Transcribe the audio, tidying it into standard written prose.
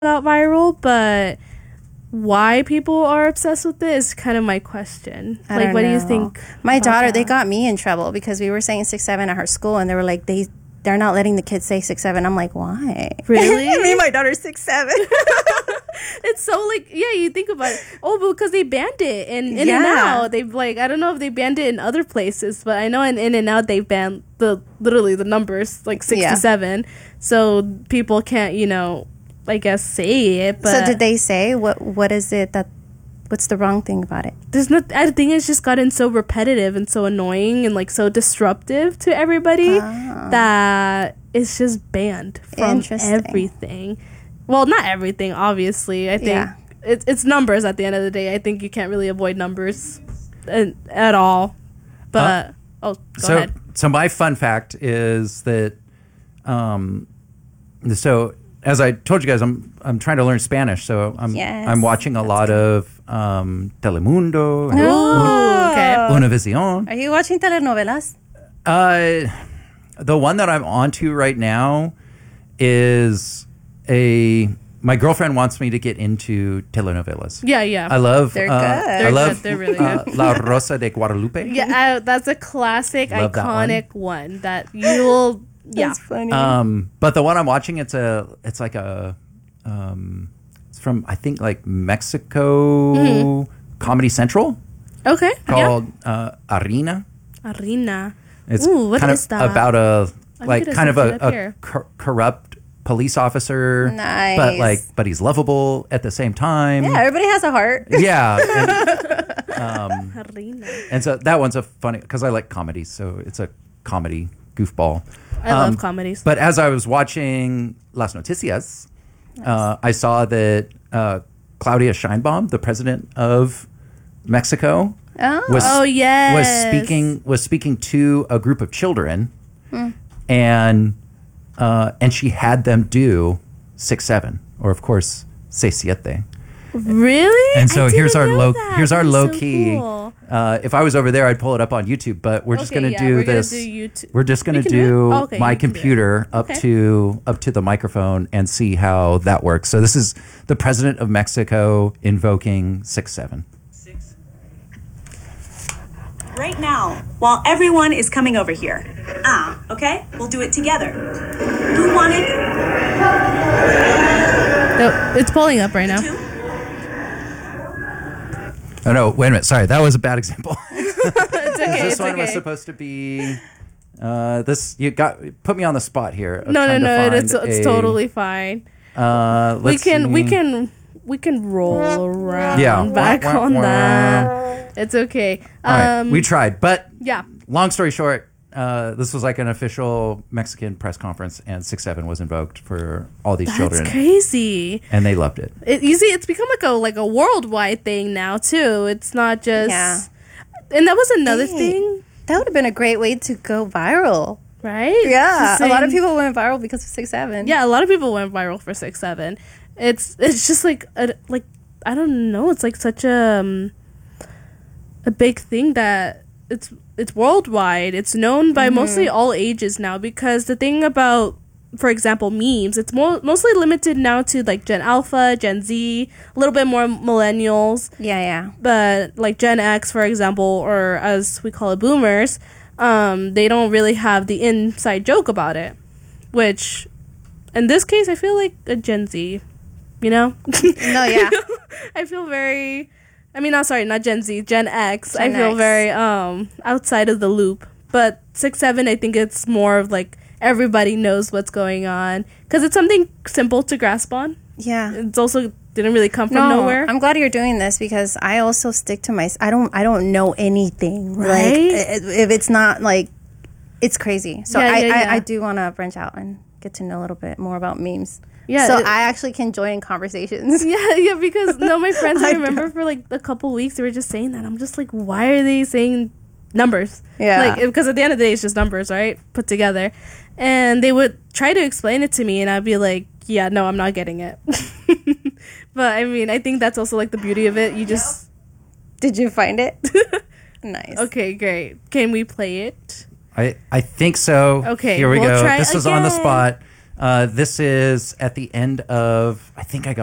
got viral, but why people are obsessed with it is kind of my question. Like, what do you think? My daughter, they got me in trouble because we were saying 6-7 at her school, and they were like, they're not letting the kids say 6-7. I'm like, why? Really? I mean, my daughter's 6-7. It's so like, yeah, you think about it. Oh, because they banned it in In-N-Out. They've like, I don't know if they banned it in other places, but I know in In-N-Out they banned literally the numbers like 6 to 7, so people can't, I guess say it. But so did they say what is it that? What's the wrong thing about it? I think it's just gotten so repetitive and so annoying and like so disruptive to everybody that it's just banned from everything. Well, not everything, obviously. I think it's numbers at the end of the day. I think you can't really avoid numbers at all. But go ahead. So my fun fact is that so as I told you guys, I'm trying to learn Spanish, so I'm watching a lot of Telemundo, Univision. Are you watching telenovelas? The one that I'm onto right now is my girlfriend wants me to get into telenovelas. Yeah. I love. They're good. They're really good. La Rosa de Guadalupe. Yeah, that's a classic, iconic one that you will. Yeah, that's funny. But the one I'm watching, it's like a it's from I think like Mexico Comedy Central. Okay. Called Arena. It's what kind is of that? about a corrupt police officer. Nice. But he's lovable at the same time. Yeah, everybody has a heart. Yeah. Arena. And so that one's a funny because I like comedy, so it's a comedy goofball. I love comedies. But as I was watching Las Noticias, I saw that Claudia Sheinbaum, the president of Mexico, was speaking to a group of children, and she had them do 6-7, or of course 6-7. Really? And so here's our low so key. Cool. If I was over there, I'd pull it up on YouTube. But we're just going to do this. We're just going to do my computer up to the microphone and see how that works. So this is the president of Mexico invoking 6-7. Right now, while everyone is coming over here. Okay? We'll do it together. Who wanted? No, it's pulling up right now. Oh no! Wait a minute. Sorry, that was a bad example. It's okay. This one was supposed to be. This you put me on the spot here. No. It's totally fine. We can roll around back on that. It's okay. All right, we tried, but yeah. Long story short, this was like an official Mexican press conference, and 6-7 was invoked for all these children. That's crazy, and they loved it. You see, it's become like a worldwide thing now too. It's not just, and that was another thing. That would have been a great way to go viral, right? Yeah, a lot of people went viral because of 6-7. Yeah, a lot of people went viral for 6-7. It's just like I don't know. It's like such a big thing that it's worldwide. It's known by mostly all ages now, because the thing about, for example, memes, it's mostly limited now to like Gen Alpha, Gen Z, a little bit more millennials. Yeah. But like Gen X, for example, or as we call it, boomers, they don't really have the inside joke about it, which in this case, I feel like a Gen Z, No, yeah. I feel very... not Gen Z, Gen X. Gen I feel X. very outside of the loop. But 6-7, I think it's more of like everybody knows what's going on, because it's something simple to grasp on. Yeah. It's also didn't really come from nowhere. I'm glad you're doing this, because I also stick to I don't know anything. Right? Like, if it's not like, it's crazy. So I do want to branch out and get to know a little bit more about memes. Yeah, so I actually can join conversations. Yeah, because my friends, I remember for like a couple weeks they were just saying that. I'm just like, why are they saying numbers? Yeah, like, because at the end of the day, it's just numbers, right, put together. And they would try to explain it to me, and I'd be like, yeah, no, I'm not getting it. But I mean, I think that's also like the beauty of it. You just did you find it? Nice. Okay, great. Can we play it? I think so. Okay, here we we'll go. try This was on the again. spot. This is at the end of, I think I got